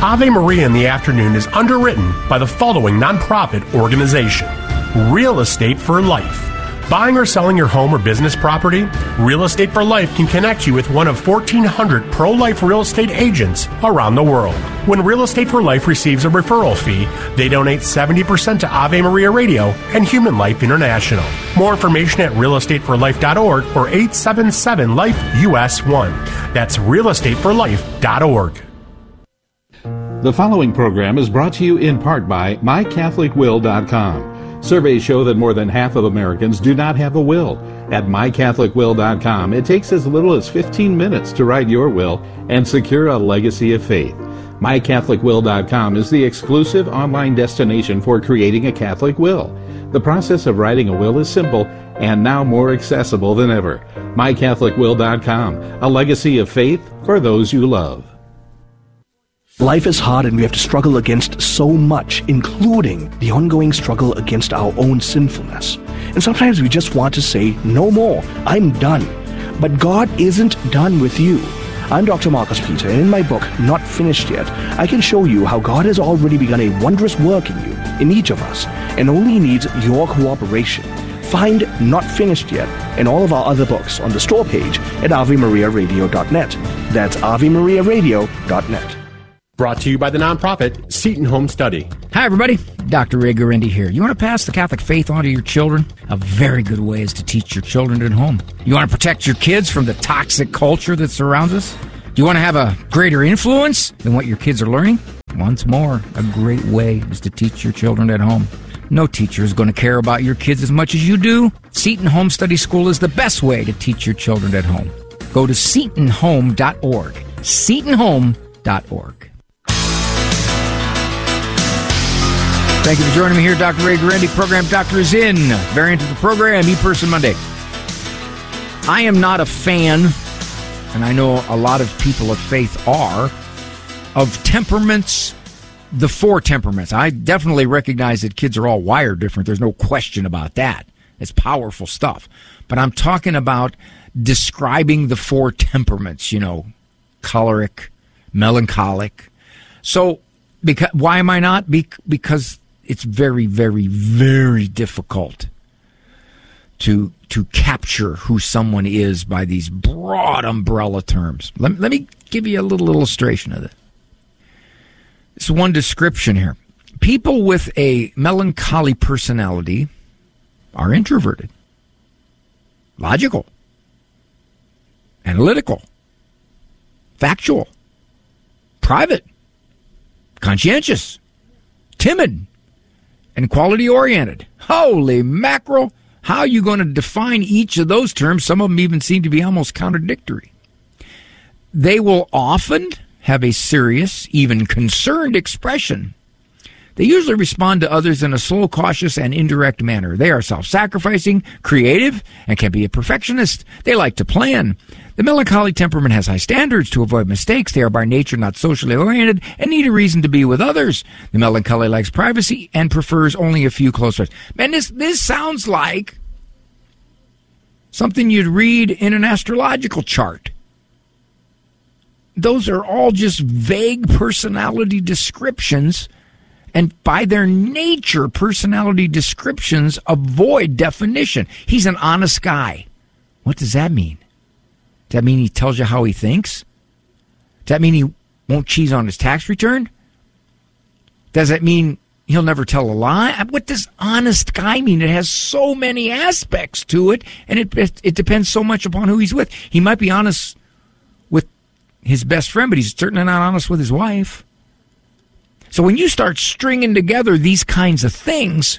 Ave Maria in the Afternoon is underwritten by the following nonprofit organization: Real Estate for Life. Buying or selling your home or business property? Real Estate for Life can connect you with one of 1,400 pro-life real estate agents around the world. When Real Estate for Life receives a referral fee, they donate 70% to Ave Maria Radio and Human Life International. More information at realestateforlife.org or 877-LIFE-US1. That's realestateforlife.org. The following program is brought to you in part by MyCatholicWill.com. Surveys show that more than half of Americans do not have a will. At MyCatholicWill.com, it takes as little as 15 minutes to write your will and secure a legacy of faith. MyCatholicWill.com is the exclusive online destination for creating a Catholic will. The process of writing a will is simple and now more accessible than ever. MyCatholicWill.com, a legacy of faith for those you love. Life is hard and we have to struggle against so much, including the ongoing struggle against our own sinfulness. And sometimes we just want to say, no more, I'm done. But God isn't done with you. I'm Dr. Marcus Peter, and in my book, Not Finished Yet, I can show you how God has already begun a wondrous work in you, in each of us, and only needs your cooperation. Find Not Finished Yet and all of our other books on the store page at AveMariaRadio.net. That's AveMariaRadio.net. Brought to you by the nonprofit Seton Home Study. Hi, everybody. Dr. Ray Guarendi here. You want to pass the Catholic faith on to your children? A very good way is to teach your children at home. You want to protect your kids from the toxic culture that surrounds us? Do you want to have a greater influence than what your kids are learning? Once more, a great way is to teach your children at home. No teacher is going to care about your kids as much as you do. Seton Home Study School is the best way to teach your children at home. Go to SetonHome.org. SetonHome.org. Thank you for joining me here, Dr. Ray Guarendi. Program Doctor is in. Variant of the program, E-Person Monday. I am not a fan, and I know a lot of people of faith are, of temperaments, the four temperaments. I definitely recognize that kids are all wired different. There's no question about that. It's powerful stuff. But I'm talking about describing the four temperaments, choleric, melancholic. So, why am I not? Because it's very, very, very difficult to capture who someone is by these broad umbrella terms. Let me give you a little illustration of it. It's one description here. People with a melancholy personality are introverted, logical, analytical, factual, private, conscientious, timid, and quality-oriented. Holy mackerel! How are you going to define each of those terms? Some of them even seem to be almost contradictory. They will often have a serious, even concerned expression. They usually respond to others in a slow, cautious, and indirect manner. They are self-sacrificing, creative, and can be a perfectionist. They like to plan. The melancholy temperament has high standards to avoid mistakes. They are by nature not socially oriented and need a reason to be with others. The melancholy likes privacy and prefers only a few close friends. Man, this sounds like something you'd read in an astrological chart. Those are all just vague personality descriptions, and by their nature, personality descriptions avoid definition. He's an honest guy. What does that mean? Does that mean he tells you how he thinks? Does that mean he won't cheat on his tax return? Does that mean he'll never tell a lie? What does honest guy mean? It has so many aspects to it, and it depends so much upon who he's with. He might be honest with his best friend, but he's certainly not honest with his wife. So when you start stringing together these kinds of things,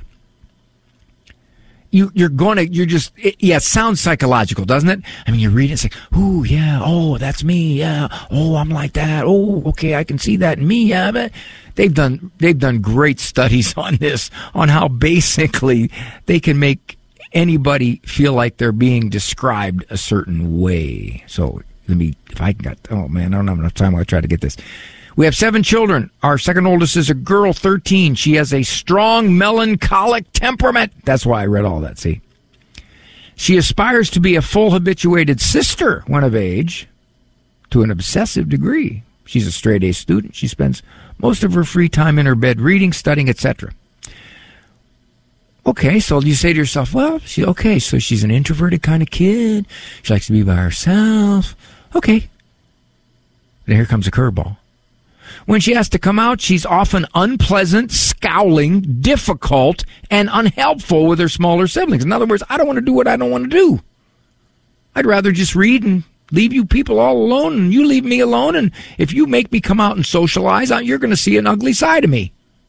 it sounds psychological, doesn't it? I mean, you read it, it's like, ooh, yeah, oh, that's me, yeah, oh, I'm like that, oh, okay, I can see that in me, yeah, but they've done great studies on this, on how basically they can make anybody feel like they're being described a certain way. So I don't have enough time, I'll try to get this. We have 7 children. Our second oldest is a girl, 13. She has a strong melancholic temperament. That's why I read all that, see? She aspires to be a full habituated sister when of age, to an obsessive degree. She's a straight-A student. She spends most of her free time in her bed reading, studying, etc. Okay, so you say to yourself, well, so she's an introverted kind of kid. She likes to be by herself. Okay. Then here comes a curveball. When she has to come out, she's often unpleasant, scowling, difficult, and unhelpful with her smaller siblings. In other words, I don't want to do what I don't want to do. I'd rather just read and leave you people all alone, and you leave me alone, and if you make me come out and socialize, you're going to see an ugly side of me.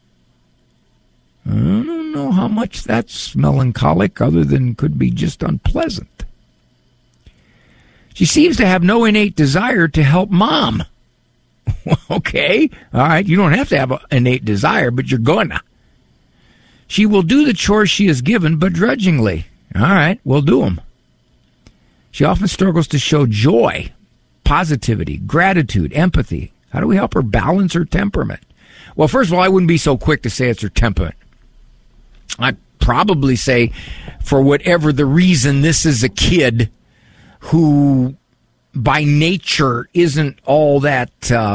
I don't know how much that's melancholic, other than could be just unpleasant. She seems to have no innate desire to help Mom. Okay, all right, you don't have to have an innate desire, but you're gonna. She will do the chores she is given, but grudgingly. All right, we'll do them. She often struggles to show joy, positivity, gratitude, empathy. How do we help her balance her temperament? Well, first of all, I wouldn't be so quick to say it's her temperament. I'd probably say, for whatever the reason, this is a kid who by nature isn't all that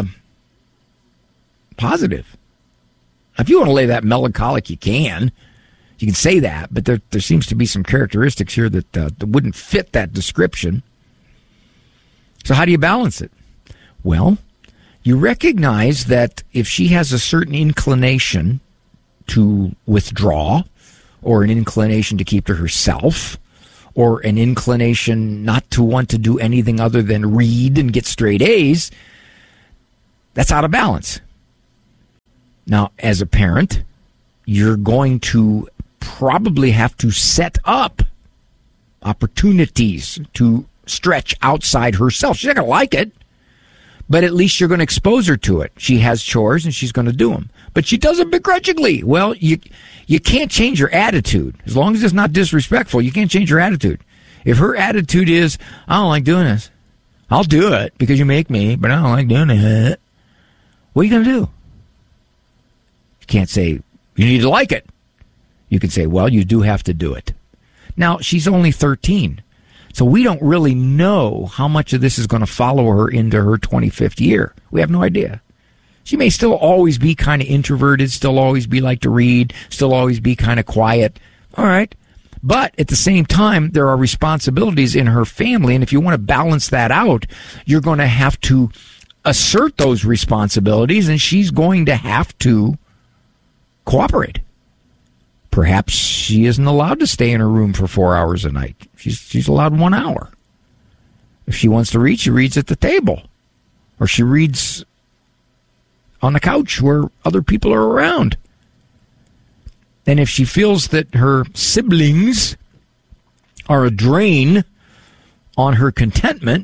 positive. If you want to lay that melancholic, you can say that, but there seems to be some characteristics here that wouldn't fit that description. So how do you balance it? Well, you recognize that if she has a certain inclination to withdraw, or an inclination to keep to herself, or an inclination not to want to do anything other than read and get straight A's, that's out of balance. Now, as a parent, you're going to probably have to set up opportunities to stretch outside herself. She's not going to like it, but at least you're going to expose her to it. She has chores and she's going to do them. But she does it begrudgingly. Well, you can't change her attitude. As long as it's not disrespectful, you can't change her attitude. If her attitude is, I don't like doing this, I'll do it because you make me, but I don't like doing it, what are you going to do? You can't say, you need to like it. You can say, well, you do have to do it. Now, she's only 13, so we don't really know how much of this is going to follow her into her 25th year. We have no idea. She may still always be kind of introverted, still always be like to read, still always be kind of quiet. All right. But at the same time, there are responsibilities in her family, and if you want to balance that out, you're going to have to assert those responsibilities, and she's going to have to cooperate. Perhaps she isn't allowed to stay in her room for 4 hours a night. She's allowed 1 hour. If she wants to read, she reads at the table. Or she reads on the couch where other people are around. And if she feels that her siblings are a drain on her contentment,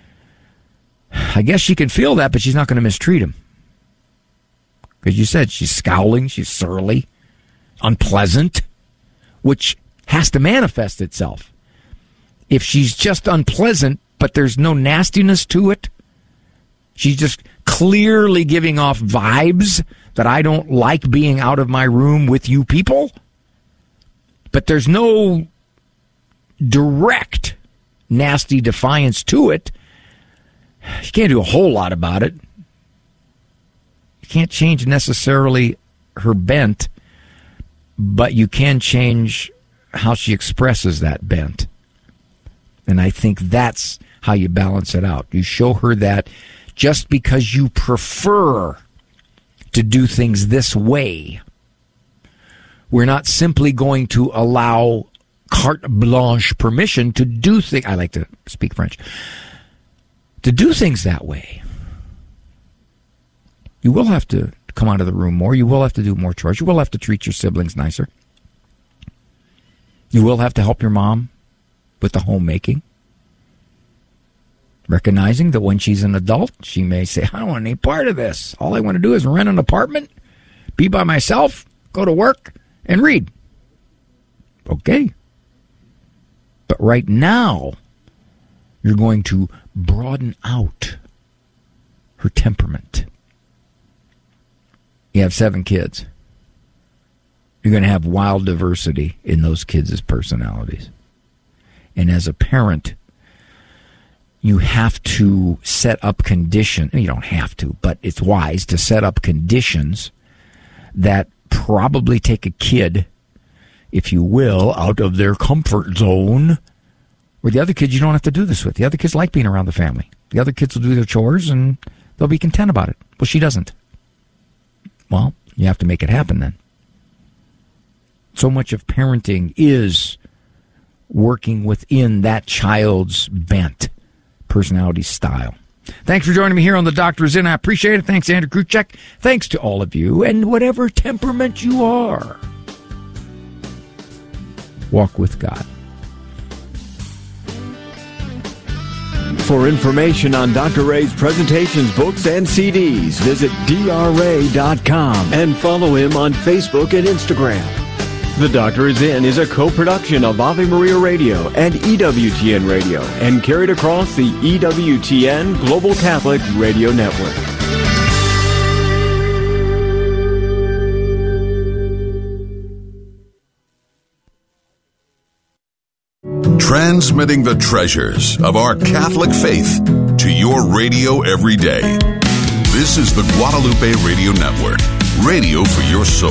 I guess she can feel that, but she's not going to mistreat them. Because you said she's scowling, she's surly, unpleasant, which has to manifest itself. If she's just unpleasant, but there's no nastiness to it, she's just clearly giving off vibes that I don't like being out of my room with you people, but there's no direct nasty defiance to it, you can't do a whole lot about it. You can't change necessarily her bent, but you can change how she expresses that bent. And I think that's how you balance it out. You show her that just because you prefer to do things this way, we're not simply going to allow carte blanche permission to do things. I like to speak French. To do things that way. You will have to come out of the room more. You will have to do more chores. You will have to treat your siblings nicer. You will have to help your mom with the homemaking. Recognizing that when she's an adult, she may say, I don't want any part of this. All I want to do is rent an apartment, be by myself, go to work, and read. Okay. But right now, you're going to broaden out her temperament. You have 7 kids. You're going to have wild diversity in those kids' personalities. And as a parent, you have to set up conditions. You don't have to, but it's wise to set up conditions that probably take a kid, if you will, out of their comfort zone. Where the other kids you don't have to do this with. The other kids like being around the family. The other kids will do their chores and they'll be content about it. Well, she doesn't. Well, you have to make it happen then. So much of parenting is working within that child's bent, personality, style. Thanks for joining me here on The Doctor Is In. I appreciate it. Thanks, Andrew Kruchek. Thanks to all of you. And whatever temperament you are, walk with God. For information on Dr. Ray's presentations, books, and CDs, visit drray.com and follow him on Facebook and Instagram. The Doctor Is In is a co-production of Ave Maria Radio and EWTN Radio and carried across the EWTN Global Catholic Radio Network. Transmitting the treasures of our Catholic faith to your radio every day. This is the Guadalupe Radio Network, radio for your soul.